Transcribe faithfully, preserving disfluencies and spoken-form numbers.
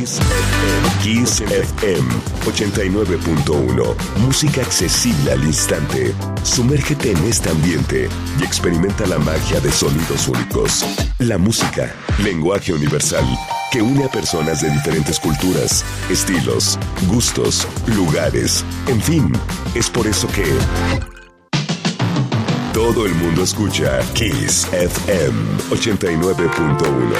Kiss F M. Kiss F M ochenta y nueve punto uno. Música accesible al instante. Sumérgete en este ambiente y experimenta la magia de sonidos únicos. La música, lenguaje universal, que une a personas de diferentes culturas, estilos, gustos, lugares, en fin, es por eso que todo el mundo escucha Kiss F M ochenta y nueve punto uno.